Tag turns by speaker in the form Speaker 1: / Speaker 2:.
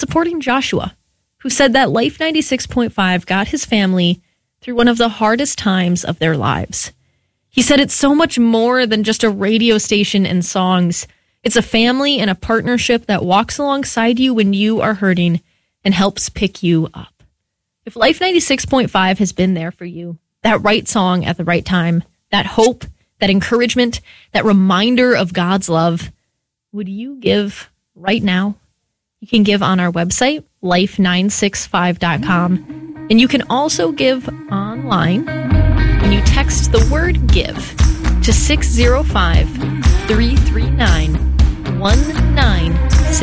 Speaker 1: supporting Joshua, who said that Life 96.5 got his family through one of the hardest times of their lives. He said it's so much more than just a radio station and songs. It's a family and a partnership that walks alongside you when you are hurting and helps pick you up. If Life 96.5 has been there for you, that right song at the right time, that hope, that encouragement, that reminder of God's love, would you give right now? You can give on our website, life965.com, and you can also give online when you text the word GIVE to 605-339-1960.